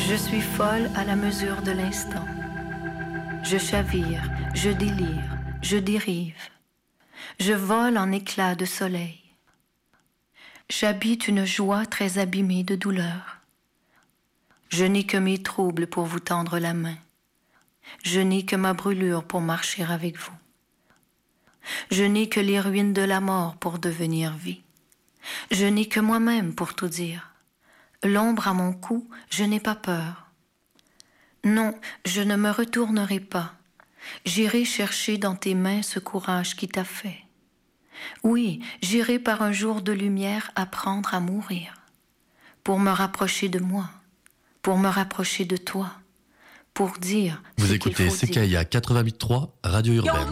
Je suis folle à la mesure de l'instant. Je chavire, je délire, je dérive. Je vole en éclats de soleil. J'habite une joie très abîmée de douleur. Je n'ai que mes troubles pour vous tendre la main. Je n'ai que ma brûlure pour marcher avec vous. Je n'ai que les ruines de la mort pour devenir vie. Je n'ai que moi-même pour tout dire. L'ombre à mon cou, je n'ai pas peur. Non, je ne me retournerai pas. J'irai chercher dans tes mains ce courage qui t'a fait. Oui, j'irai par un jour de lumière apprendre à mourir. Pour me rapprocher de moi, pour me rapprocher de toi, pour dire Vous ce écoutez qu'il faut dire. CKIA 88.3, Radio Urbaine.